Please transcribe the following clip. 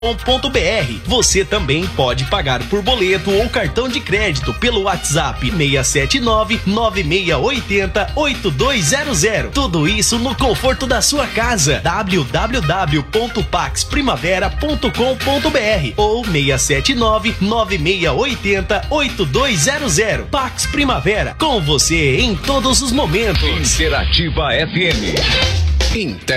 Você também pode pagar por boleto ou cartão de crédito pelo WhatsApp 679-9680-8200. Tudo isso no conforto da sua casa. www.paxprimavera.com.br ou 679-9680-8200. Pax Primavera, com você em todos os momentos. Interativa FM.